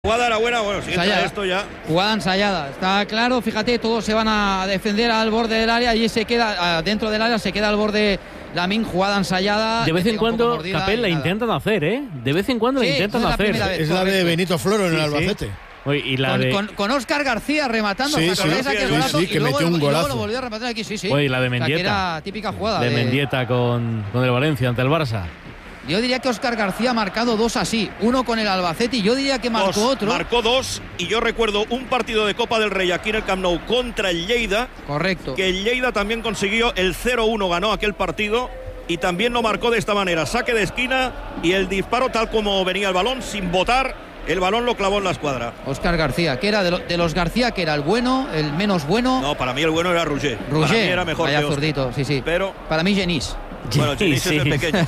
Jugada era buena, bueno, si entra esto ya. Jugada ensayada, está claro, fíjate, todos se van a defender al borde del área y se queda dentro del área, se queda al borde Lamine, jugada ensayada. De vez en cuando, Capel, la intentan hacer, ¿eh? De vez en cuando la intentan hacer. Es la de Benito Floro en el Albacete. Sí. Oye, y la con Óscar García rematando, que metió un golazo. Luego lo volvió a rematar aquí, Oye, y la de Mendieta. Que era típica jugada de Mendieta con el Valencia ante el Barça. Yo diría que Óscar García ha marcado dos así, uno con el Albacete y yo diría que marcó otro. Marcó dos y yo recuerdo un partido de Copa del Rey aquí en el Camp Nou contra el Lleida. Correcto. Que el Lleida también consiguió el 0-1, ganó aquel partido y también lo marcó de esta manera, saque de esquina y el disparo tal como venía el balón, sin botar, el balón lo clavó en la escuadra. Óscar García, que era de los García, que era el bueno, el menos bueno. No, para mí el bueno era Roger. Para mí era mejor vaya que Óscar. zurdito, sí. Pero para mí Genís. Bueno, Genís es el pequeño.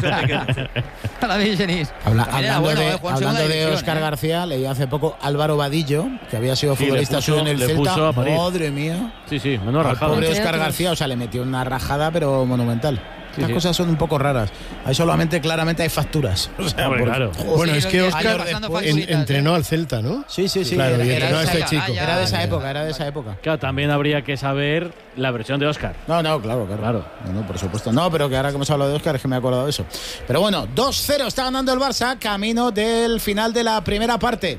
Para mí Genís. Hablando de Óscar García, leí hace poco Álvaro Vadillo, que había sido futbolista suyo en el Celta. Madre mía. Sí, menos rajada. Pobre Óscar García, o sea, le metió una rajada, pero monumental. Estas cosas son un poco raras. Ahí solamente, claramente hay facturas. O sea, claro. Bueno, es que Óscar entrenó al Celta, ¿no? Sí. Claro, y entrenó a este chico. Era de esa época. Claro, también habría que saber la versión de Óscar. No, claro. No, por supuesto. No, pero que ahora que hemos hablado de Óscar es que me he acordado de eso. Pero bueno, 2-0 está ganando el Barça, camino del final de la primera parte.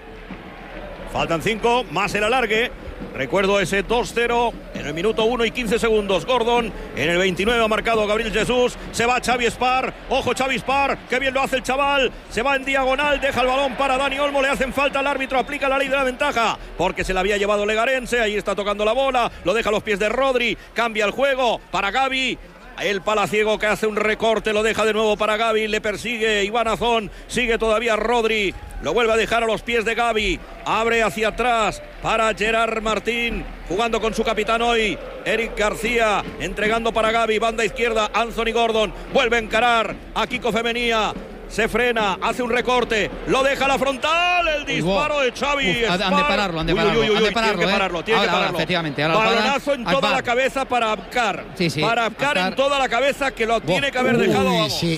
Faltan 5, más el alargue. Recuerdo ese 2-0 en el minuto 1 y 15 segundos. Gordon en el 29 ha marcado Gabriel Jesús. Se va Xavi Espar. Ojo Xavi Espar. Qué bien lo hace el chaval. Se va en diagonal. Deja el balón para Dani Olmo. Le hacen falta al árbitro. Aplica la ley de la ventaja porque se la había llevado Legarense. Ahí está tocando la bola. Lo deja a los pies de Rodri. Cambia el juego para Gavi. El palaciego que hace un recorte, lo deja de nuevo para Gavi, le persigue Iván Azón, sigue todavía Rodri, lo vuelve a dejar a los pies de Gavi, abre hacia atrás para Gerard Martín, jugando con su capitán hoy, Eric García, entregando para Gavi, banda izquierda, Anthony Gordon, vuelve a encarar a Kiko Femenía. Se frena, hace un recorte, lo deja a la frontal, el disparo de Xavi. Han de pararlo. Tiene que pararlo. Efectivamente. Balonazo en toda la cabeza para Abkar. Para Abkar en toda la cabeza, que lo tiene que haber dejado.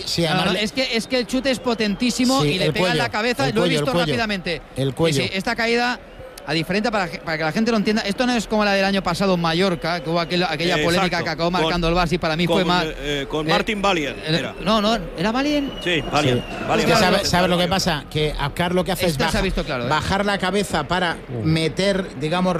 Es que el chute es potentísimo y le pega en la cabeza. Lo he visto rápidamente. El cuello. Esta caída, a diferente, para que la gente lo entienda, esto no es como la del año pasado en Mallorca, que hubo aquella polémica que acabó marcando el Barça y para mí fue más. Con Martin Valien. No, ¿era Valien? Sí, Valien. ¿Sabes lo que pasa? Que Abkar lo que hace es bajar la cabeza para meter, digamos,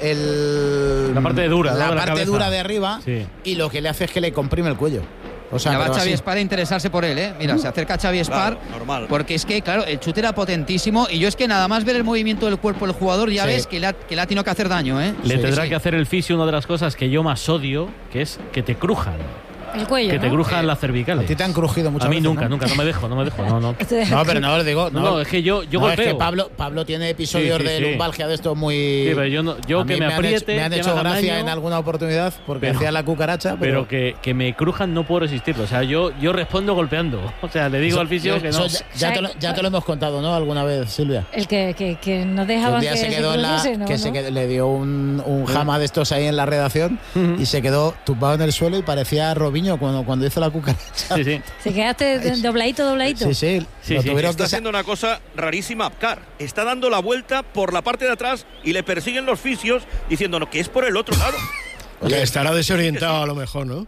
la parte dura. La parte dura de arriba y lo que le hace es que le comprime el cuello. O sea, ya va Xavi Espar a interesarse por él, ¿eh? Mira, se acerca Xavi Espar, normal. Porque es que, claro, el chute era potentísimo y yo es que nada más ver el movimiento del cuerpo del jugador ya ves que le ha tenido que hacer daño, ¿eh? Le tendrá que hacer el fisio una de las cosas que yo más odio, que es que te crujan. El cuello, que te crujan las cervicales. A ti te han crujido muchas veces. A mí nunca, no me dejo. No, pero no, os digo. No, es que yo golpeo. Es que Pablo tiene episodios de lumbalgia de esto muy. Sí, pero yo que me apriete. Me han hecho gracia en alguna oportunidad porque hacía la cucaracha. Pero que me crujan no puedo resistirlo. O sea, yo respondo golpeando. O sea, le digo al fisio que no. Ya te lo hemos contado, ¿no? Alguna vez, Silvia. El que no dejaba un día se quedó le dio un jama de estos ahí en la redacción y se quedó tumbado en el suelo y parecía Robinho cuando hizo la cucaracha. Se quedaste dobladito. Sí. Está haciendo una cosa rarísima Abkar. Está dando la vuelta por la parte de atrás y le persiguen los fisios diciendo que es por el otro lado. Oye, estará desorientado a lo mejor, ¿no?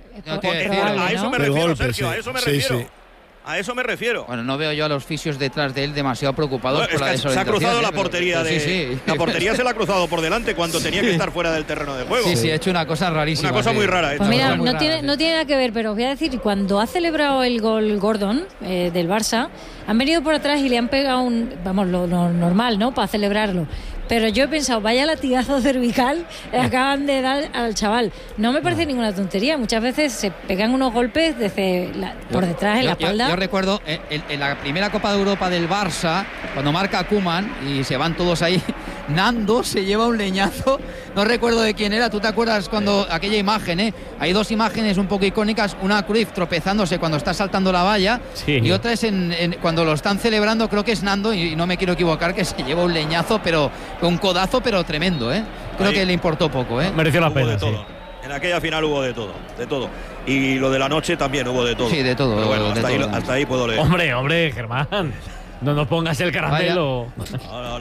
A eso me refiero, Sergio, a eso me refiero. A eso me refiero. Bueno, no veo yo a los fisios detrás de él demasiado preocupados por la desorientación. Se ha cruzado la portería La portería se la ha cruzado por delante cuando tenía que estar fuera del terreno de juego. Sí, ha hecho una cosa rarísima. Una cosa muy rara. Pues mira, no tiene nada que ver, pero os voy a decir, cuando ha celebrado el gol Gordon del Barça, han venido por atrás y le han pegado lo normal, ¿no? Para celebrarlo. Pero yo he pensado, vaya latigazo cervical le acaban de dar al chaval. No me parece ninguna tontería. Muchas veces se pegan unos golpes por detrás, en la espalda. Yo recuerdo en la primera Copa de Europa del Barça, cuando marca Koeman y se van todos ahí, Nando se lleva un leñazo. No recuerdo de quién era. ¿Tú te acuerdas cuando aquella imagen, Hay dos imágenes un poco icónicas. Una Cruyff tropezándose cuando está saltando la valla y otra es cuando lo están celebrando, creo que es Nando, y no me quiero equivocar, que se lleva un leñazo, pero un codazo, pero tremendo, Creo que le importó poco, Mereció la pena, sí. En aquella final hubo de todo. Y lo de la noche también hubo de todo. Sí, de todo. Pero bueno, hasta ahí puedo leer. Hombre, Germán. No nos pongas el caramelo. Ahora,